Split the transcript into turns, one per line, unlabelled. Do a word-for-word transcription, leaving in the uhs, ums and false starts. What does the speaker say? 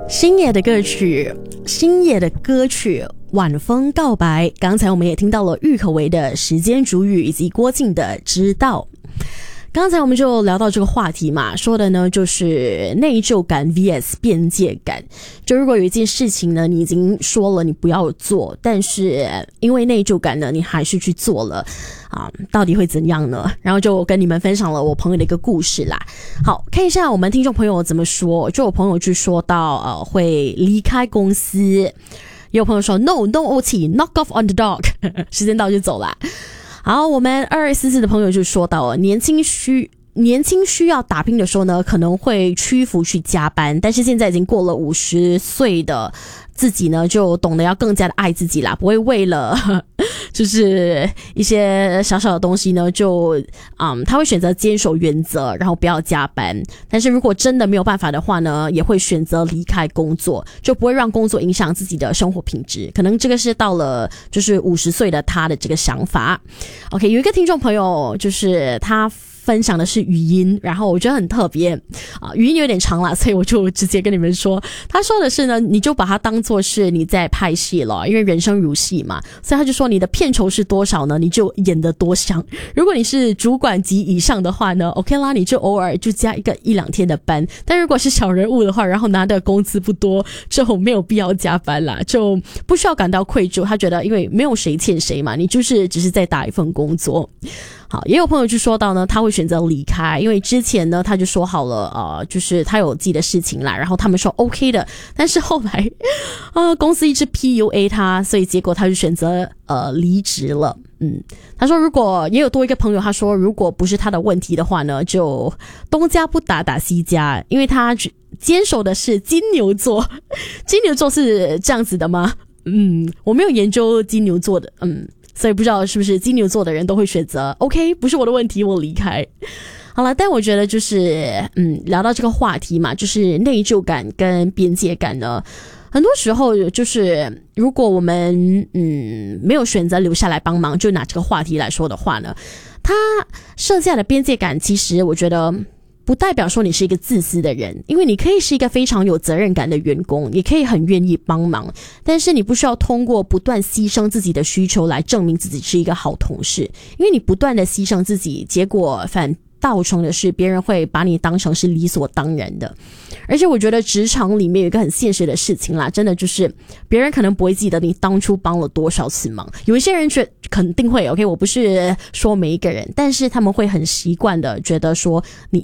星野的歌曲，星野的歌曲晚风告白，刚才我们也听到了郁可唯的时间煮雨以及郭靖的知道。刚才我们就聊到这个话题嘛，说的呢就是内疚感 V S 边界感。就如果有一件事情呢，你已经说了你不要做，但是因为内疚感呢，你还是去做了啊，到底会怎样呢？然后就跟你们分享了我朋友的一个故事啦。好，看一下我们听众朋友怎么说。就我朋友就说到呃会离开公司，也有朋友说 No No O T knock off on the dog 时间到就走啦。好，我们二二四四的朋友就说到了年轻需年轻需要打拼的时候呢，可能会屈服去加班，但是现在已经过了五十岁的自己呢，就懂得要更加的爱自己啦，不会为了就是一些小小的东西呢，就嗯，他会选择坚守原则，然后不要加班。但是如果真的没有办法的话呢，也会选择离开工作，就不会让工作影响自己的生活品质。可能这个是到了就是五十岁的他的这个想法。OK， 有一个听众朋友就是他分享的是语音，然后我觉得很特别啊，语音有点长啦，所以我就直接跟你们说，他说的是呢，你就把它当作是你在拍戏了，因为人生如戏嘛，所以他就说你的片酬是多少呢，你就演得多像。如果你是主管级以上的话呢 OK 啦，你就偶尔就加一个一两天的班，但如果是小人物的话，然后拿的工资不多，这种没有必要加班啦，就不需要感到愧疚。他觉得因为没有谁欠谁嘛，你就是只是在打一份工作。好，也有朋友就说到呢，他会选择离开，因为之前呢他就说好了呃，就是他有自己的事情啦，然后他们说 OK 的，但是后来呃公司一直 P U A 他，所以结果他就选择呃离职了。嗯，他说如果也有多一个朋友，他说如果不是他的问题的话呢，就东家不打打西家，因为他坚守的是金牛座。金牛座是这样子的吗？嗯，我没有研究金牛座的，嗯，所以不知道是不是金牛座的人都会选择 OK 不是我的问题，我离开。好了，但我觉得就是嗯，聊到这个话题嘛，就是内疚感跟边界感呢，很多时候就是如果我们嗯没有选择留下来帮忙，就拿这个话题来说的话呢，它剩下的边界感其实我觉得不代表说你是一个自私的人，因为你可以是一个非常有责任感的员工，也可以很愿意帮忙，但是你不需要通过不断牺牲自己的需求来证明自己是一个好同事，因为你不断的牺牲自己，结果反造成的是别人会把你当成是理所当然的。而且我觉得职场里面有一个很现实的事情啦，真的就是别人可能不会记得你当初帮了多少次忙，有一些人觉肯定会 OK， 我不是说每一个人，但是他们会很习惯的觉得说你